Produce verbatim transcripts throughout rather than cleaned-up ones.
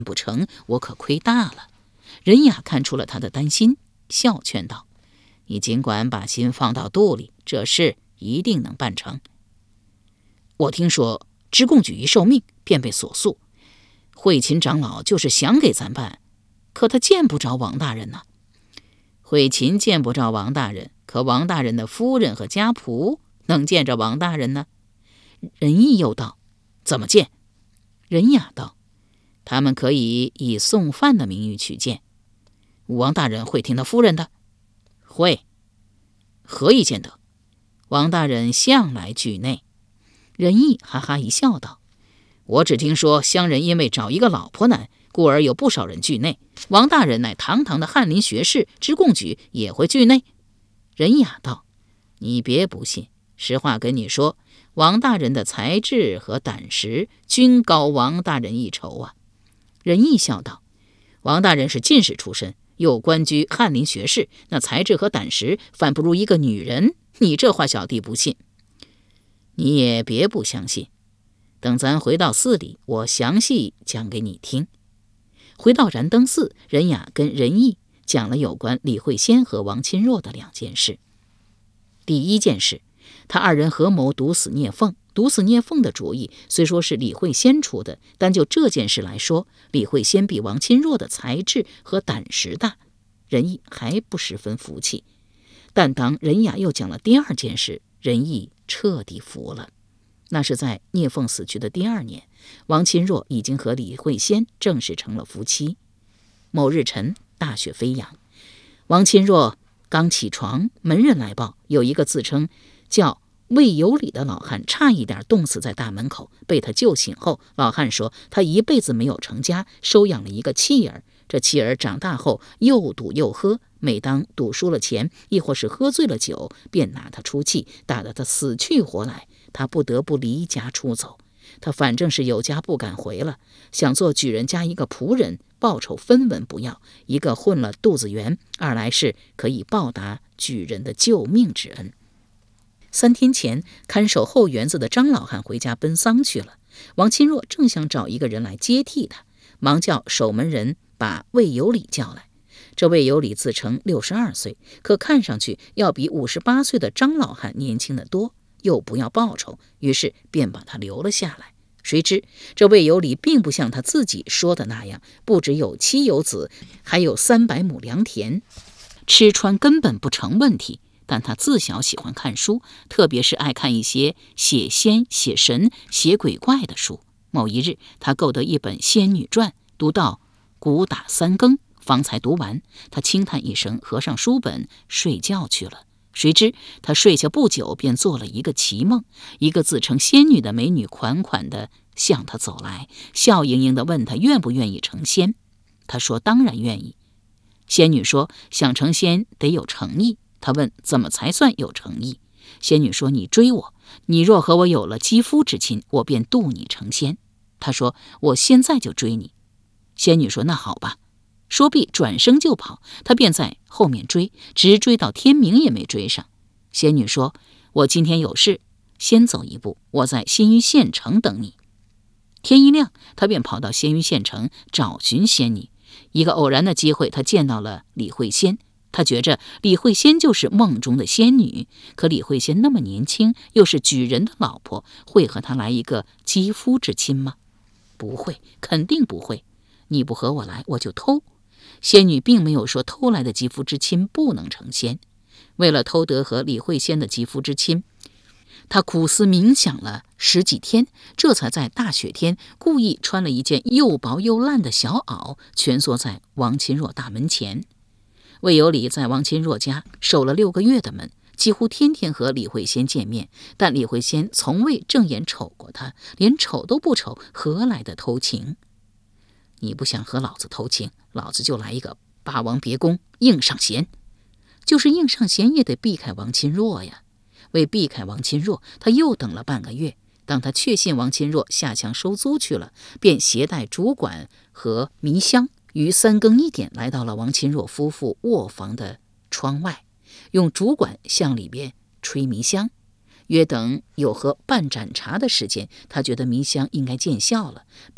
不成，我可亏大了。任雅看出了他的担心，笑劝道：你尽管把心放到肚里，这事一定能办成。我听说知贡举一受命便被所诉，慧勤长老就是想给咱办，可他见不着王大人呢。慧勤见不着王大人，可王大人的夫人和家仆能见着王大人呢？仁义又道：怎么见？任雅道：他们可以以送饭的名义去见。王大人会听他夫人的？会。何以见得？王大人向来惧内。仁义哈哈一笑道：我只听说乡人因为找一个老婆难，故而有不少人惧内。王大人乃堂堂的翰林学士，知贡举也会惧内？任雅道：你别不信，实话跟你说，王大人的才智和胆识均高王大人一筹啊。仁义笑道：王大人是进士出身，又官居翰林学士，那才智和胆识反不如一个女人，你这话小弟不信。你也别不相信，等咱回到寺里，我详细讲给你听。回到燃灯寺，任雅跟仁义讲了有关李惠仙和王钦若的两件事。第一件事，他二人合谋毒死聂凤。毒死聂凤的主意虽说是李惠仙出的，但就这件事来说，李惠仙比王钦若的才智和胆识大，仁义还不十分服气。但当任雅又讲了第二件事，仁义彻底服了。那是在聂凤死去的第二年，王钦若已经和李惠仙正式成了夫妻。某日晨，大雪飞扬，王钦若刚起床，门人来报，有一个自称叫魏有礼的老汉差一点冻死在大门口，被他救醒后，老汉说他一辈子没有成家，收养了一个妻儿。这妻儿长大后又赌又喝，每当赌输了钱，亦或是喝醉了酒，便拿他出气，打得他死去活来，他不得不离家出走。他反正是有家不敢回了，想做举人家一个仆人，报酬分文不要，一个混了肚子圆，二来是可以报答举人的救命之恩。三天前，看守后园子的张老汉回家奔丧去了，王钦若正想找一个人来接替他，忙叫守门人把魏有礼叫来。这魏有礼自称六十二岁，可看上去要比五十八岁的张老汉年轻得多，又不要报酬，于是便把他留了下来。谁知这魏有礼并不像他自己说的那样，不只有妻有子，还有三百亩良田，吃穿根本不成问题。但他自小喜欢看书，特别是爱看一些写仙、写神、写鬼怪的书。某一日，他购得一本仙女传，读到鼓打三更，方才读完。他轻叹一声，合上书本，睡觉去了。谁知他睡下不久，便做了一个奇梦，一个自称仙女的美女款款地向他走来，笑盈盈地问他愿不愿意成仙。他说当然愿意。仙女说想成仙得有诚意。他问怎么才算有诚意？仙女说你追我，你若和我有了肌肤之亲，我便渡你成仙。他说我现在就追你。仙女说那好吧。说毕转身就跑，他便在后面追，直追到天明也没追上。仙女说我今天有事，先走一步，我在仙鱼县城等你。天一亮，他便跑到仙鱼县城找寻仙女。一个偶然的机会，他见到了李惠仙。他觉着李惠仙就是梦中的仙女，可李惠仙那么年轻，又是举人的老婆，会和他来一个肌肤之亲吗？不会，肯定不会。你不和我来，我就偷。仙女并没有说偷来的肌肤之亲不能成仙。为了偷得和李惠仙的肌肤之亲，他苦思冥想了十几天，这才在大雪天故意穿了一件又薄又烂的小袄，蜷缩在王钦若大门前。魏有礼在王钦若家守了六个月的门，几乎天天和李惠仙见面，但李惠仙从未正眼瞅过他，连瞅都不瞅，何来的偷情？你不想和老子偷情，老子就来一个霸王别弓，硬上弦。就是硬上弦也得避开王钦若呀。为避开王钦若，他又等了半个月。当他确信王钦若下墙收租去了，便携带竹管和迷香，于三更一点来到了王钦若夫妇卧房的窗外，用竹管向里边吹迷香。约等有喝半盏茶的时间，他觉得迷香应该见效了，便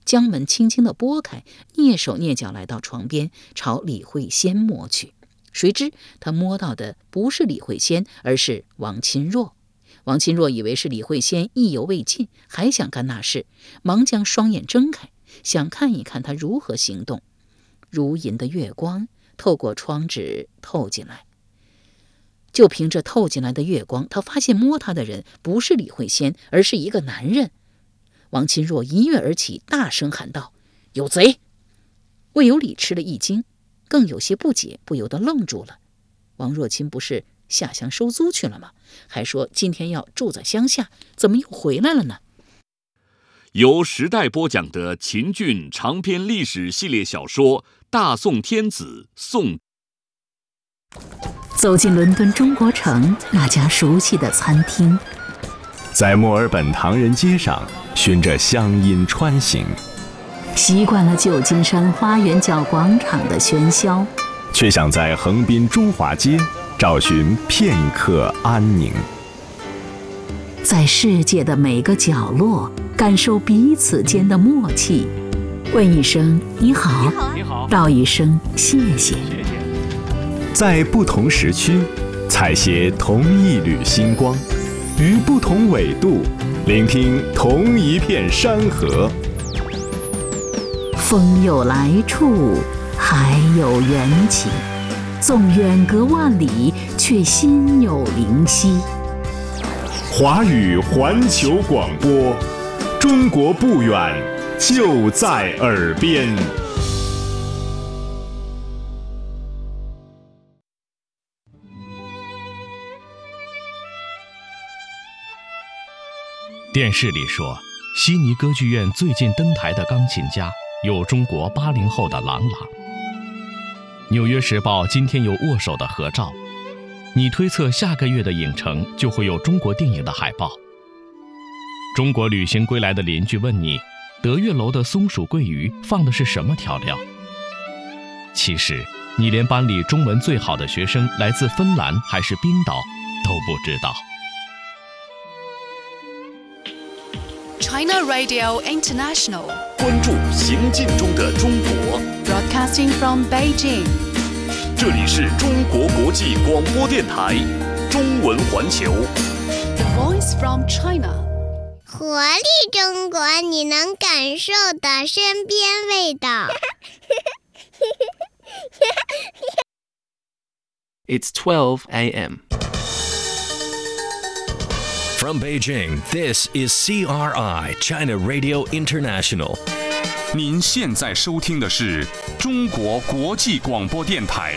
将门轻轻地拨开，蹑手蹑脚来到床边，朝李慧仙摸去。谁知他摸到的不是李慧仙，而是王钦若。王钦若以为是李慧仙意犹未尽，还想干那事，忙将双眼睁开，想看一看他如何行动。如银的月光透过窗纸透进来，就凭着透进来的月光，他发现摸他的人不是李慧仙，而是一个男人。王钦若一跃而起，大声喊道：“有贼！”魏有礼吃了一惊，更有些不解，不由得愣住了。王若钦不是下乡收租去了吗？还说今天要住在乡下，怎么又回来了呢？ 由时代播讲的秦俊长篇历史系列小说《大宋天子宋》。 走进伦敦中国城那家熟悉的餐厅， 在墨尔本唐人街上循着乡音穿行， 习惯了旧金山花园角广场的喧嚣， 却想在横滨中华街找寻片刻安宁。 在世界的每个角落感受彼此间的默契，问一声你好，你好，道一声谢谢。 在不同时区采撷同一缕星光，于不同纬度聆听同一片山河。 风有来处，海有缘起，纵远隔万里，却心有灵犀。 华语环球广播，中国不远，就在耳边。 电视里说，悉尼歌剧院最近登台的钢琴家有中国八零后的郎朗。纽约时报今天有握手的合照，你推测下个月的影城就会有中国电影的海报。中国旅行归来的邻居问你，德月楼的松鼠桂鱼放的是什么调料？其实你连班里中文最好的学生来自芬兰还是冰岛都不知道。 China Radio International， 关注行进中的中国。 Broadcasting from Beijing， 这里是中国国际广播电台中文环球。 The Voice from China， 活力中国，你能感受的身边味道。 It's twelve a m From Beijing, this is C R I, China Radio International. 您现在收听的是中国国际广播电台。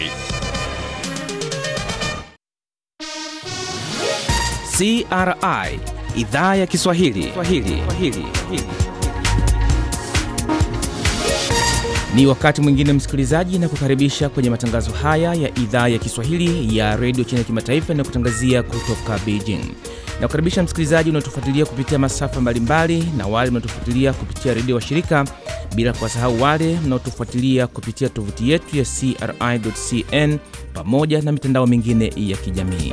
C R I, Idhaa ya Kiswahili. Swahili. Swahili. Ni wakati mwingine msikilizaji, na kukaribisha kwenye matangazo haya ya idhaa ya Kiswahili ya Radio China Kimataifa na kutangazia kutoka Beijing. Na kukaribisha msikilizaji unaotufuatilia kupitia masafa mbalimbali na wale mnaotufuatilia kupitia redio wa shirika, bila kuwasahau wale mnaotufuatilia kupitia tovuti yetu ya c r i dot c n pamoja na mitandao mingine ya kijamii.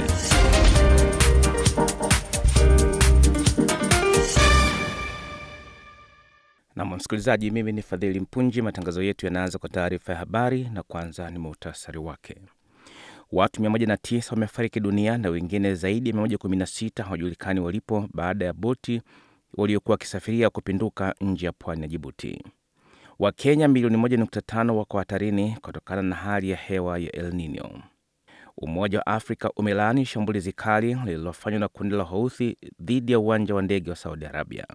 Na msikilizaji, mimi ni Fadhili Mpunji. Matangazo yetu yanaanza kwa taarifa ya habari, na kwanza ni muhtasari wake. Watu mia moja na tisa wamefariki dunia na wengine zaidi ya mia moja kumi na sita hawajulikani walipo baada ya boti waliokuwa wakisafiria kupinduka nje ya pwani ya Djibouti. Wakenya milioni moja nukta tano wako hatarini kutokana na hali ya hewa ya El Nino. Umoja wa Afrika umelaani shambulizi kali lililofanywa na kundi la Houthi dhidi ya uwanja wa ndege wa Saudi Arabia.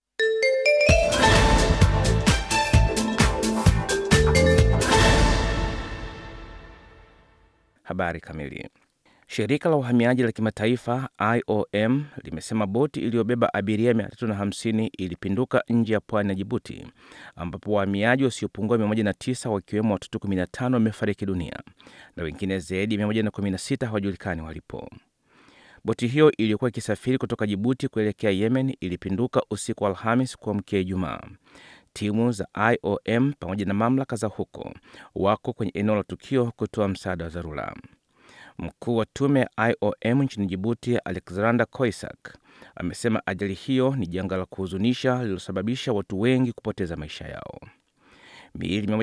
Habari kamili. Shirika la uhamiaji la kimataifa I O M limesema boti iliyobeba abiria mia tatu na hamsini ilipinduka nje ya pwani ya Djibouti, ambapo wahamiaji wasiopungua mia moja na tisa wakiwemo watoto kumi na tano wamefariki dunia na wengine zaidi ya mia moja kumi na sita hawajulikani walipo. Boti hiyo iliyokuwa ikisafiri kutoka Djibouti kuelekea Yemen ilipinduka usiku wa Alhamis kuamkia Ijumaa. Timu za I O M pamoja na mamlaka za huko wako kwenye eneo la tukio kutoa msaada wa dharura. Mkuu wa tume I O M nchini Djibouti, Alexander Koisak, amesema ajali hiyo ni janga la kuhuzunisha lililosababisha watu wengi kupoteza maisha yao. Miili